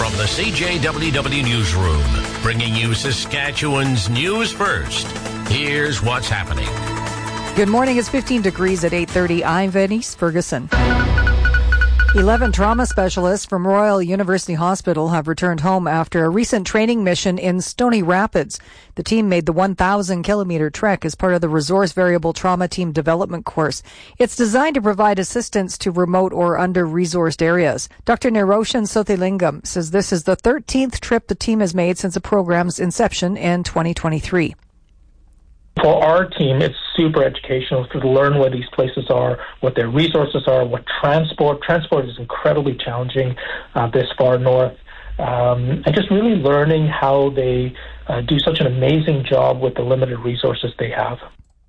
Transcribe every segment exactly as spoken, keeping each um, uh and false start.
From the C J W W Newsroom, bringing you Saskatchewan's news first. Here's what's happening. Good morning. It's fifteen degrees at eight thirty. I'm Venice Ferguson. eleven trauma specialists from Royal University Hospital have returned home after a recent training mission in Stony Rapids. The team made the one thousand kilometer trek as part of the Resource Variable Trauma Team Development course. It's designed to provide assistance to remote or under-resourced areas. Doctor Niroshan Sothilingam says this is the thirteenth trip the team has made since the program's inception in twenty twenty-three. For our team, it's super educational to learn where these places are, what their resources are, what transport. Transport is incredibly challenging uh, this far north. Um, and just really learning how they uh, do such an amazing job with the limited resources they have.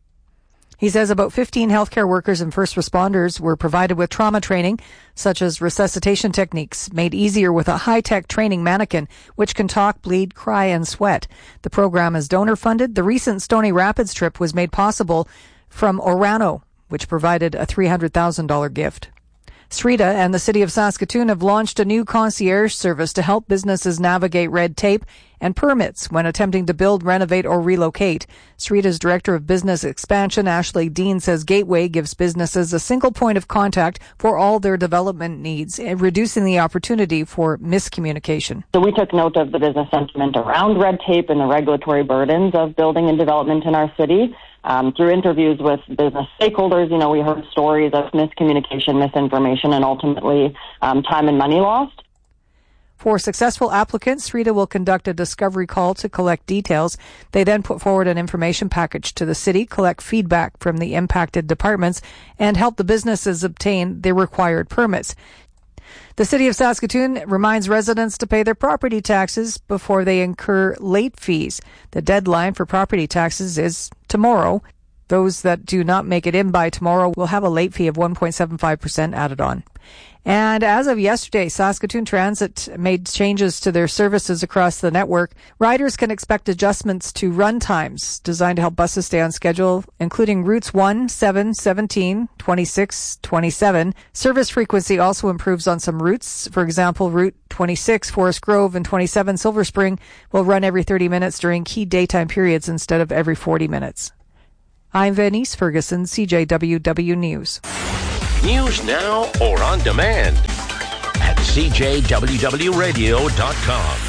He says about fifteen healthcare workers and first responders were provided with trauma training, such as resuscitation techniques, made easier with a high-tech training mannequin, which can talk, bleed, cry, and sweat. The program is donor-funded. The recent Stony Rapids trip was made possible from Orano, which provided a three hundred thousand dollars gift. Srita and the City of Saskatoon have launched a new concierge service to help businesses navigate red tape and permits when attempting to build, renovate, or relocate. Srita's Director of Business Expansion, Ashley Dean, says Gateway gives businesses a single point of contact for all their development needs, reducing the opportunity for miscommunication. So we took note of the business sentiment around red tape and the regulatory burdens of building and development in our city. Um, through interviews with business stakeholders, you know, we heard stories of miscommunication, misinformation, and ultimately um, time and money lost. For successful applicants, Srita will conduct a discovery call to collect details. They then put forward an information package to the city, collect feedback from the impacted departments, and help the businesses obtain the required permits. The City of Saskatoon reminds residents to pay their property taxes before they incur late fees. The deadline for property taxes is tomorrow. Those that do not make it in by tomorrow will have a late fee of one point seven five percent added on. And as of yesterday, Saskatoon Transit made changes to their services across the network. Riders can expect adjustments to run times designed to help buses stay on schedule, including routes one, seven, seventeen, twenty-six, twenty-seven. Service frequency also improves on some routes. For example, Route twenty-six, Forest Grove, and twenty-seven, Silver Spring will run every thirty minutes during key daytime periods instead of every forty minutes. I'm Venice Ferguson, C J W W News. News now or on demand at C J W W radio dot com.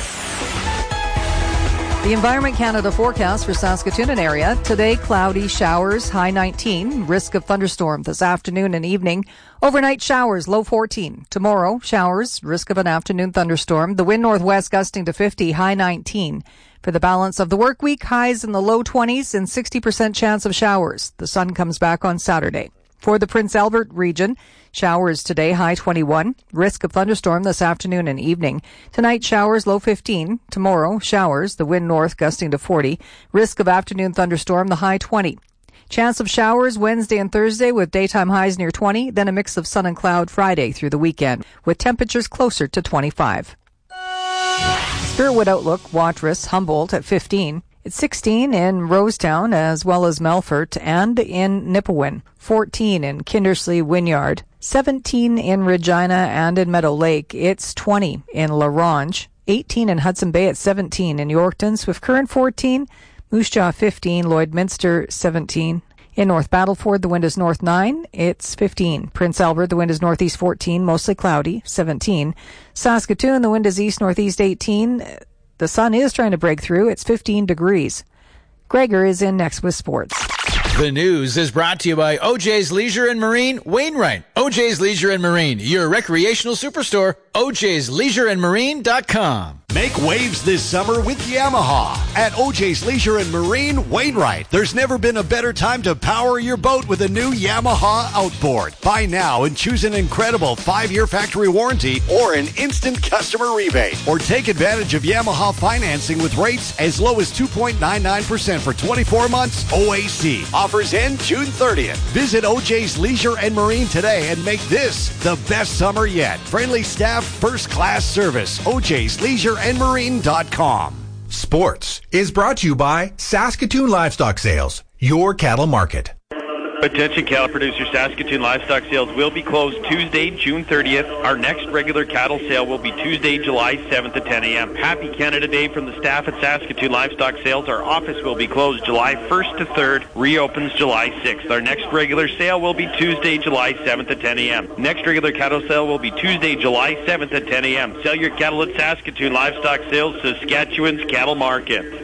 The Environment Canada forecast for Saskatoon and area. Today, cloudy showers, high nineteen. Risk of thunderstorm this afternoon and evening. Overnight showers, low fourteen. Tomorrow, showers, risk of an afternoon thunderstorm. The wind northwest gusting to fifty, high nineteen. For the balance of the work week, highs in the low twenties and sixty percent chance of showers. The sun comes back on Saturday. For the Prince Albert region, showers today, high twenty-one. Risk of thunderstorm this afternoon and evening. Tonight, showers, low fifteen. Tomorrow, showers, the wind north gusting to forty. Risk of afternoon thunderstorm, the high twenty. Chance of showers Wednesday and Thursday with daytime highs near twenty, then a mix of sun and cloud Friday through the weekend, with temperatures closer to twenty-five. Spiritwood Outlook, Watrous, Humboldt at fifteen. It's sixteen in Rosetown as well as Melfort and in Nipawin. fourteen in Kindersley Wynyard. seventeen in Regina and in Meadow Lake. It's twenty in La Ronge. eighteen in Hudson Bay at seventeen in Yorkton. Swift Current fourteen. Moose Jaw fifteen. Lloydminster seventeen. In North Battleford, the wind is north nine. It's fifteen. Prince Albert, the wind is northeast fourteen. Mostly cloudy. seventeen. Saskatoon, the wind is east-northeast eighteen. The sun is trying to break through. It's fifteen degrees. Gregor is in next with sports. The news is brought to you by O J's Leisure and Marine, Wainwright. O J's Leisure and Marine, your recreational superstore. O J's Leisure and Marine dot com. Make waves this summer with Yamaha at O J's Leisure and Marine, Wainwright. There's never been a better time to power your boat with a new Yamaha outboard. Buy now and choose an incredible five-year factory warranty or an instant customer rebate. Or take advantage of Yamaha financing with rates as low as two point nine nine percent for twenty-four months O A C. Offers end June thirtieth. Visit O J's Leisure and Marine today and make this the best summer yet. Friendly staff, first-class service. O J's Leisure and Marine dot com. Sports is brought to you by Saskatoon Livestock Sales, your cattle market. Attention cattle producers, Saskatoon livestock sales will be closed Tuesday, June thirtieth. Our next regular cattle sale will be Tuesday, July seventh at ten a.m. Happy Canada Day from the staff at Saskatoon Livestock Sales. Our office will be closed July first to third, reopens July sixth. Our next regular sale will be Tuesday, July seventh at ten a.m. Next regular cattle sale will be Tuesday, July seventh at ten a.m. Sell your cattle at Saskatoon Livestock Sales, Saskatchewan's cattle market.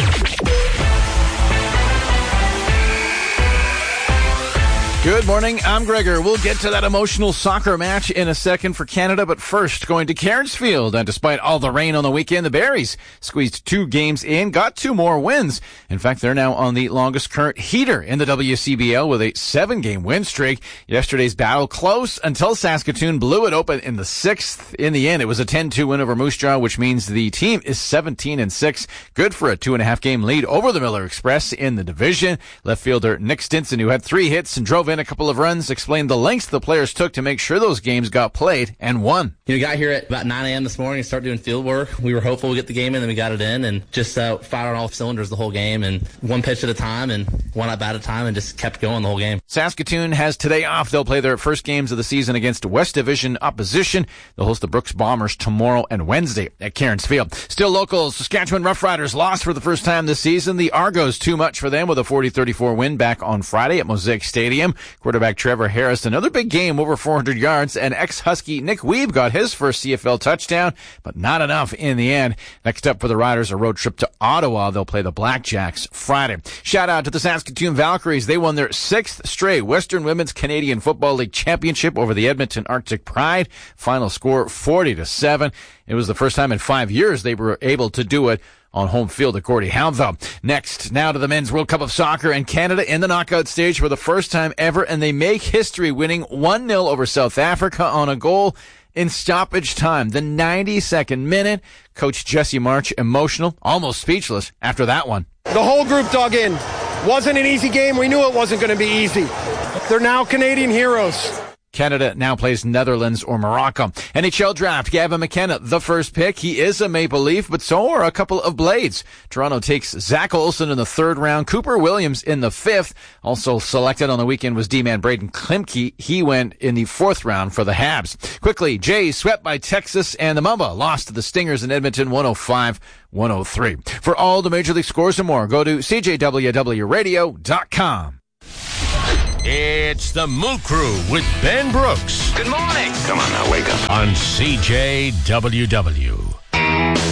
Good morning, I'm Gregor. We'll get to that emotional soccer match in a second for Canada, but first, going to Cairnsfield. And despite all the rain on the weekend, the Berries squeezed two games in, got two more wins. In fact, they're now on the longest current heater in the W C B L with a seven-game win streak. Yesterday's battle close until Saskatoon blew it open in the sixth. In the end, it was a ten two win over Moose Jaw, which means the team is seventeen and six. Good for a two-and-a-half game lead over the Miller Express in the division. Left fielder Nick Stinson, who had three hits and drove in a couple of runs, explained the lengths the players took to make sure those games got played and won. You know, got here at about nine a.m. this morning and started doing field work. We were hopeful we'd get the game in, then we got it in, and just uh, fired on all cylinders the whole game, and one pitch at a time and one at bat at a time, and just kept going the whole game. Saskatoon has today off. They'll play their first games of the season against West Division opposition. They'll host the Brooks Bombers tomorrow and Wednesday at Cairnsfield. Still local, Saskatchewan Roughriders lost for the first time this season. The Argos too much for them with a forty thirty-four win back on Friday at Mosaic Stadium. Quarterback Trevor Harris, another big game, over four hundred yards, and ex-Husky Nick Weeb got his first C F L touchdown, but not enough in the end. Next up for the Riders, a road trip to Ottawa. They'll play the Blackjacks Friday. Shout out to the Saskatoon Valkyries. They won their sixth straight Western Women's Canadian Football League championship over the Edmonton Arctic Pride. Final score forty to seven. It was the first time in five years they were able to do it on home field at Gordie Howe, though. Next, now to the Men's World Cup of Soccer, and Canada in the knockout stage for the first time ever, and they make history, winning one nil over South Africa on a goal in stoppage time. The ninety-second minute. Coach Jesse March emotional, almost speechless after that one. The whole group dug in. Wasn't an easy game. We knew it wasn't going to be easy. They're now Canadian heroes. Canada now plays Netherlands or Morocco. N H L draft, Gavin McKenna, the first pick. He is a Maple Leaf, but so are a couple of Blades. Toronto takes Zach Olson in the third round, Cooper Williams in the fifth. Also selected on the weekend was D-man Braden Klimke. He went in the fourth round for the Habs. Quickly, Jays swept by Texas, and the Mamba lost to the Stingers in Edmonton one oh five one oh three. For all the Major League scores and more, go to C J W W radio dot com. It's the Moo Crew with Ben Brooks. Good morning. Come on now, wake up. On C J W W.